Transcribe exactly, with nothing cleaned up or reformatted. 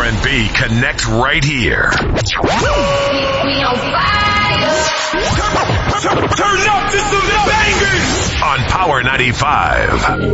R and B connect right here. We on fire. Turn up to some bangers On Power ninety-five.